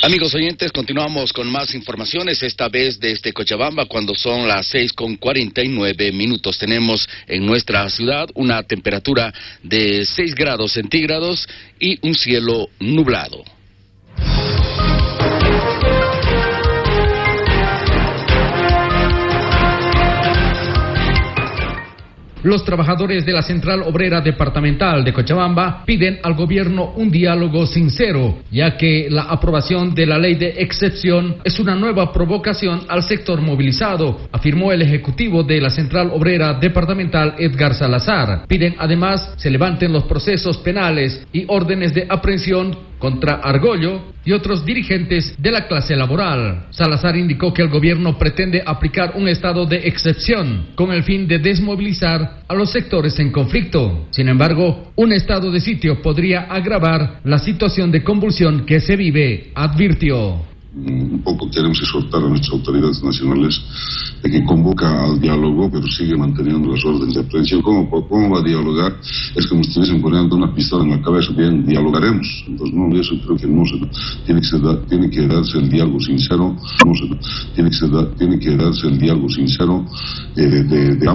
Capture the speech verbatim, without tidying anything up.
Amigos oyentes, continuamos con más informaciones, esta vez desde Cochabamba, cuando son las seis con cuarenta y nueve minutos. Tenemos en nuestra ciudad una temperatura de seis grados centígrados y un cielo nublado. Los trabajadores de la Central Obrera Departamental de Cochabamba piden al gobierno un diálogo sincero, ya que la aprobación de la ley de excepción es una nueva provocación al sector movilizado, afirmó el ejecutivo de la Central Obrera Departamental, Edgar Salazar. Piden además se levanten los procesos penales y órdenes de aprehensión contra Argollo y otros dirigentes de la clase laboral. Salazar indicó que el gobierno pretende aplicar un estado de excepción con el fin de desmovilizar a los sectores en conflicto. Sin embargo, un estado de sitio podría agravar la situación de convulsión que se vive, advirtió. Un poco queremos exhortar a nuestras autoridades nacionales de que convoca al diálogo, pero sigue manteniendo las órdenes de aprehensión. ¿Cómo, cómo va a dialogar? Es como si estuviesen poniendo una pistola en la cabeza. Bien, dialogaremos. Entonces, no, eso creo que no se tiene que, ser, tiene que darse el diálogo sincero. No se tiene que, ser, tiene que darse el diálogo sincero eh, de, de